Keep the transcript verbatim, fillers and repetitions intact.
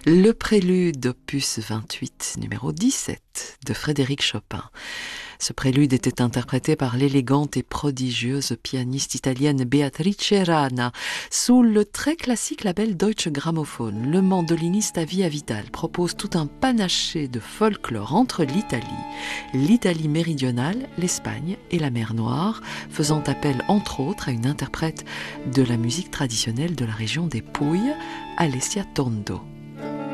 Le prélude opus vingt-huit, numéro dix-sept, de Frédéric Chopin. Ce prélude était interprété par l'élégante et prodigieuse pianiste italienne Beatrice Rana sous le très classique label Deutsche Grammophon. Le mandoliniste Avia Vital propose tout un panaché de folklore entre l'Italie, l'Italie méridionale, l'Espagne et la mer Noire, faisant appel entre autres à une interprète de la musique traditionnelle de la région des Pouilles, Alessia Tondo.